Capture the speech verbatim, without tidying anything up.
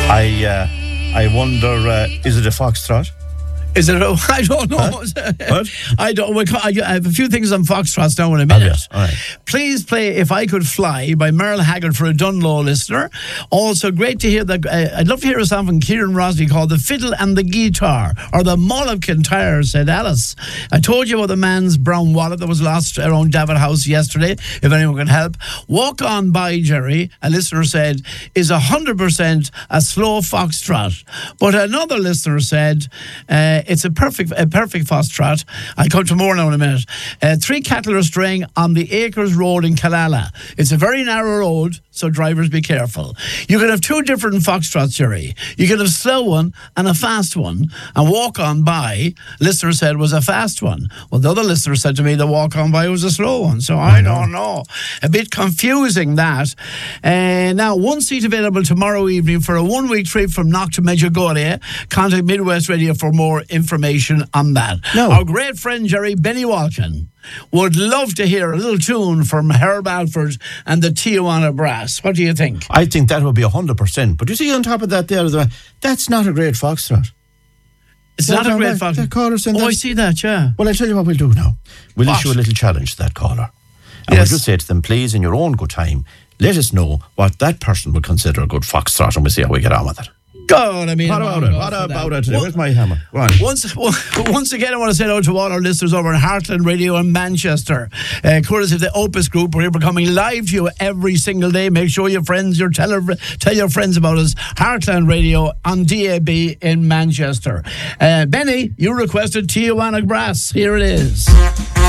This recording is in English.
I uh, I wonder, uh, is it a foxtrot? Is it? A, I don't know. Huh? What? I don't. I have a few things on Foxtrots now in a minute. Oh, yes. All right. Please play "If I Could Fly" by Merle Haggard for a Dunlow listener. Also, great to hear that. Uh, I'd love to hear a song from Kieran Rosny called "The Fiddle and the Guitar" or "The Mollucan Tire," said Alice. I told you about the man's brown wallet that was lost around David House yesterday. If anyone can help, "Walk On By," Jerry, a listener said, is a hundred percent a slow foxtrot. But another listener said. Uh, It's a perfect a perfect foxtrot. I'll come to more now in a minute. Uh, three cattle are straying on the Acres Road in Killala. It's a very narrow road, so drivers be careful. You can have two different foxtrots, Jerry. You can have a slow one and a fast one. And "Walk On By," listener said, was a fast one. Well, the other listener said to me the "Walk On By" was a slow one. So I, I don't know. A bit confusing, that. Uh, now, one seat available tomorrow evening for a one-week trip from Knock to Medjugorje. Contact Midwest Radio for more information on that. No. Our great friend Jerry Benny Walkin would love to hear a little tune from Herb Alford and the Tijuana Brass. What do you think? I think that would be one hundred percent. But you see, on top of that, there, that's not a great foxtrot. It's Well, not a no, great that- fox. that caller said Oh, I that's- see that, yeah. Well, I'll tell you what we'll do now. We'll What? issue a little challenge to that caller. And Yes. we'll just say to them, please, in your own good time, let us know what that person would consider a good foxtrot, and we'll see how we get on with it. God, I mean... What about it? What about it? What- Where's my hammer? Go on. Once, once again, I want to say hello to all our listeners over in Heartland Radio in Manchester. Uh, courtesy of the Opus Group, we're coming live to you every single day. Make sure your friends, your tell, tell your friends about us. Heartland Radio on D A B in Manchester. Uh, Benny, you requested Tijuana Brass. Here it is.